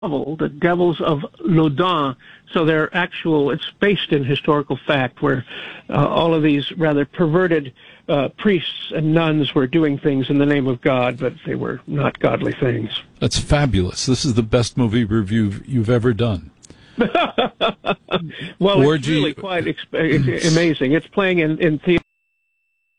novel, The Devils of Loudun. So they're actual, it's based in historical fact where all of these rather perverted priests and nuns were doing things in the name of God, but they were not godly things. That's fabulous. This is the best movie review you've ever done. Well, it's really quite amazing. It's playing in theaters.